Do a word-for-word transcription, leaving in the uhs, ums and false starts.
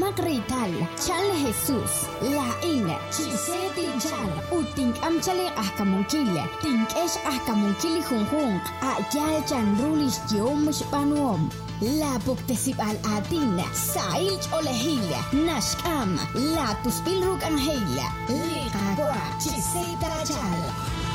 anak rital chal Jesus la ina chiseti chal uting am chale ah kamunkile ting es ah kamunkili hunghung ayal chan rulis yom shpanuom la buktesib al atin sail olehila nashkam la tuspilruk anheila liqaqwa chiseta chal